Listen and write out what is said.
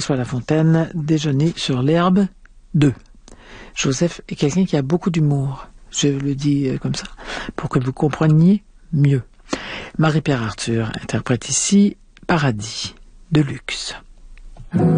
François Lafontaine, Déjeuner sur l'herbe 2. Joseph est quelqu'un qui a beaucoup d'humour. Je le dis comme ça, pour que vous compreniez mieux. Marie-Pierre Arthur interprète ici Paradis de luxe.